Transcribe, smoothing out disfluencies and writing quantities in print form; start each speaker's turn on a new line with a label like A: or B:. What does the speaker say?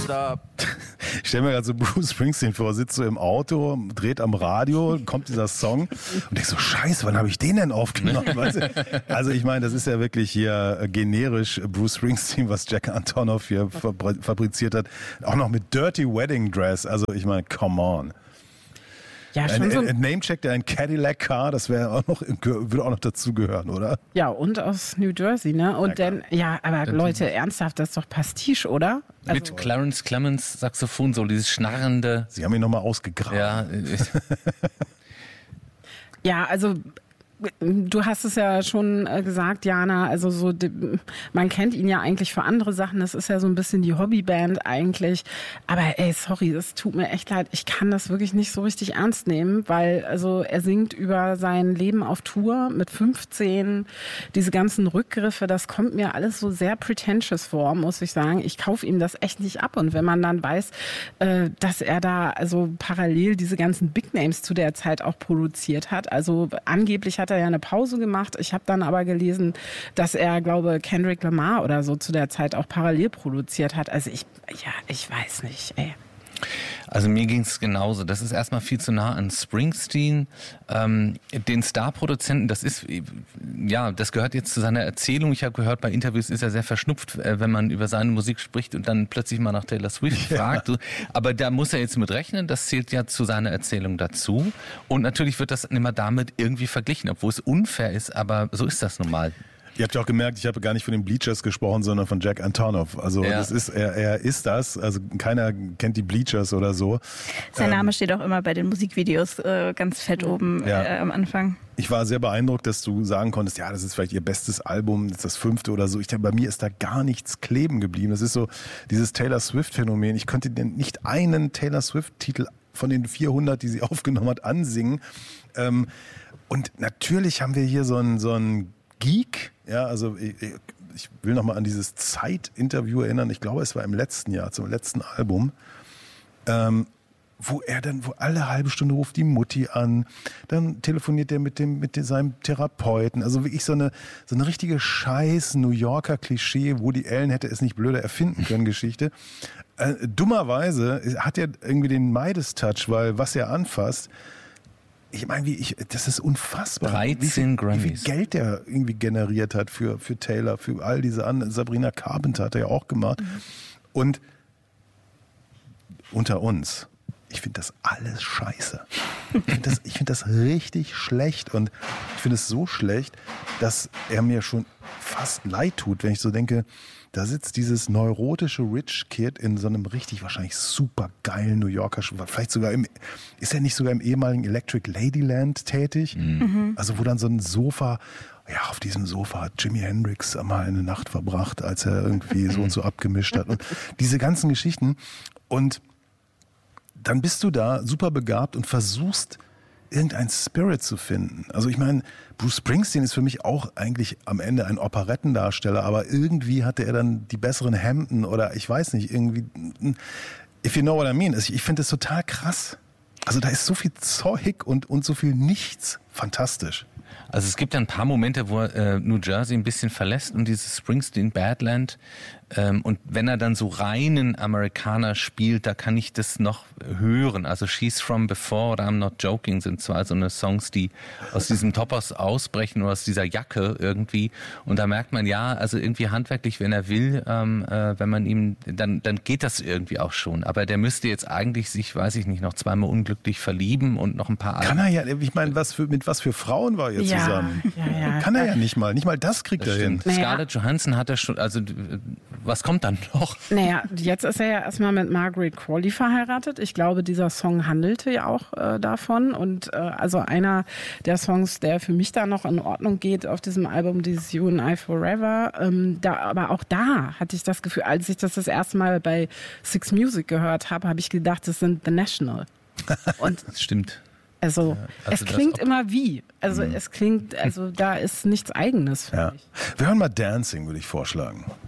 A: stop.
B: Ich stelle mir gerade so Bruce Springsteen vor, sitzt so im Auto, dreht am Radio, kommt dieser Song und denkst so, scheiße, wann habe ich den denn aufgenommen? Weißt du? Also ich meine, das ist ja wirklich hier generisch Bruce Springsteen, was Jack Antonoff hier fabriziert hat. Auch noch mit Dirty Wedding Dress. Also ich meine, come on.
C: Ja, schon so
B: ein Namecheck, der ein Cadillac Car, das würde auch noch dazu gehören, oder?
C: Ja, und aus New Jersey, ne? Und dann, ja, aber Leute, ernsthaft, das ist doch Pastiche, oder? Also,
A: mit Clarence Clemens Saxophon, so dieses schnarrende.
B: Sie haben ihn nochmal ausgegraben.
A: Ja,
C: ja, also du hast es ja schon gesagt, Jana, also so, man kennt ihn ja eigentlich für andere Sachen, das ist ja so ein bisschen die Hobbyband eigentlich, aber ey, sorry, das tut mir echt leid, ich kann das wirklich nicht so richtig ernst nehmen, weil also er singt über sein Leben auf Tour mit 15, diese ganzen Rückgriffe, das kommt mir alles so sehr pretentious vor, muss ich sagen, ich kaufe ihm das echt nicht ab und wenn man dann weiß, dass er da also parallel diese ganzen Big Names zu der Zeit auch produziert hat, also angeblich hat er ja eine Pause gemacht. Ich habe dann aber gelesen, dass er, glaube Kendrick Lamar oder so zu der Zeit auch parallel produziert hat. Also ich weiß nicht, ey.
A: Also mir ging es genauso. Das ist erstmal viel zu nah an Springsteen. Den Star-Produzenten, das gehört jetzt zu seiner Erzählung. Ich habe gehört, bei Interviews ist er sehr verschnupft, wenn man über seine Musik spricht und dann plötzlich mal nach Taylor Swift fragt. Aber da muss er jetzt mit rechnen, das zählt ja zu seiner Erzählung dazu. Und natürlich wird das immer damit irgendwie verglichen, obwohl es unfair ist, aber so ist das nun mal.
B: Ihr habt ja auch gemerkt, ich habe gar nicht von den Bleachers gesprochen, sondern von Jack Antonoff. Also das ist, er ist das. Also keiner kennt die Bleachers oder so.
D: Sein Name steht auch immer bei den Musikvideos ganz fett oben am Anfang.
B: Ich war sehr beeindruckt, dass du sagen konntest, ja, das ist vielleicht ihr bestes Album, das ist das 5. oder so. Bei mir ist da gar nichts kleben geblieben. Das ist so dieses Taylor Swift-Phänomen. Ich konnte dir nicht einen Taylor Swift-Titel von den 400, die sie aufgenommen hat, ansingen. Und natürlich haben wir hier so einen Geek, ja, also ich will nochmal an dieses Zeit-Interview erinnern, ich glaube, es war im letzten Jahr, zum letzten Album, wo alle halbe Stunde ruft die Mutti an, dann telefoniert er mit seinem Therapeuten, also wirklich so eine richtige scheiß New Yorker Klischee, Woody Allen hätte es nicht blöder erfinden können, Geschichte. Dummerweise hat er irgendwie den Midas-Touch, weil was er anfasst, ich meine, das ist unfassbar.
A: 13 Grammys.
B: Wie viel Geld der irgendwie generiert hat für Taylor, für all diese anderen. Sabrina Carpenter hat er ja auch gemacht. Mhm. Und unter uns, ich finde das alles scheiße. Ich finde das richtig schlecht. Und ich finde es so schlecht, dass er mir schon fast leid tut, wenn ich so denke, da sitzt dieses neurotische Rich Kid in so einem richtig wahrscheinlich super geilen New Yorker, vielleicht sogar ist er nicht sogar im ehemaligen Electric Ladyland tätig? Mhm. Also wo dann so ein Sofa, ja, auf diesem Sofa hat Jimi Hendrix mal eine Nacht verbracht, als er irgendwie so und so abgemischt hat. Und diese ganzen Geschichten. Und dann bist du da super begabt und versuchst, irgendein Spirit zu finden. Also ich meine, Bruce Springsteen ist für mich auch eigentlich am Ende ein Operettendarsteller, aber irgendwie hatte er dann die besseren Hemden oder ich weiß nicht, irgendwie, if you know what I mean. Ich finde das total krass. Also da ist so viel Zeug und so viel Nichts. Fantastisch.
A: Also es gibt ja ein paar Momente, wo er New Jersey ein bisschen verlässt und dieses Springsteen Badland. Und wenn er dann so reinen Amerikaner spielt, da kann ich das noch hören. Also She's From Before oder I'm Not Joking sind zwar so eine Songs, die aus diesem Topos ausbrechen oder aus dieser Jacke irgendwie. Und da merkt man, ja, also irgendwie handwerklich, wenn er will, wenn man ihm, dann geht das irgendwie auch schon. Aber der müsste jetzt eigentlich sich, weiß ich nicht, noch zweimal unglücklich verlieben und noch ein paar...
B: Kann er ja, ich meine, mit was für Frauen war er zusammen? Ja. Kann er ja nicht mal das kriegt er hin.
A: Naja. Scarlett Johansson hat er schon, also was kommt dann noch?
C: Naja, jetzt ist er ja erstmal mit Margaret Qualley verheiratet. Ich glaube, dieser Song handelte ja auch davon. Und also einer der Songs, der für mich da noch in Ordnung geht auf diesem Album, dieses You and I Forever. Aber auch da hatte ich das Gefühl, als ich das erste Mal bei Six Music gehört habe, habe ich gedacht, das sind The National.
A: Und das stimmt.
C: Also es klingt immer wie. Also es klingt, also da ist nichts Eigenes für mich.
B: Wir hören mal Dancing, würde ich vorschlagen.